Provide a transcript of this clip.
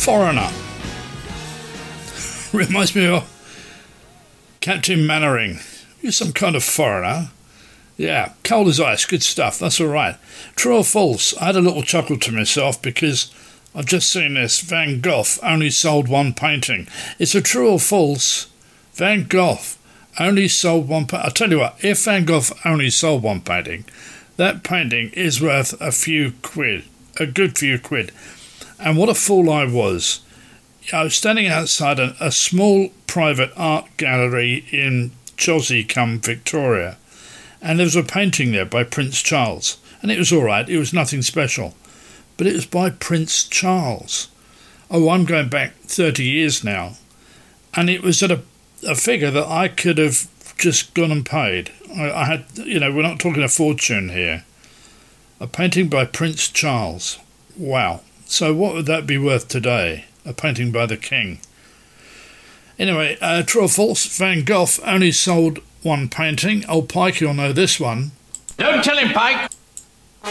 Foreigner. Reminds me of Captain Mannering. You're some kind of foreigner. Yeah, cold as ice, good stuff, that's all right. True or false? I had a little chuckle to myself because I've just seen this. Van Gogh only sold one painting. It's a true or false? Van Gogh only sold one painting. I'll tell you what, if Van Gogh only sold one painting, that painting is worth a few quid, a good few quid. And what a fool I was. I was standing outside a small private art gallery in Chelsea, Victoria, and there was a painting there by Prince Charles, and it was all right, it was nothing special, but it was by Prince Charles. Oh, I'm going back 30 years now, and it was at a figure that I could have just gone and paid. I had, we're not talking a fortune here. A painting by Prince Charles. Wow. So what would that be worth today? A painting by the King. Anyway, true or false? Van Gogh only sold one painting. Old Pike, you'll know this one. Don't tell him, Pike.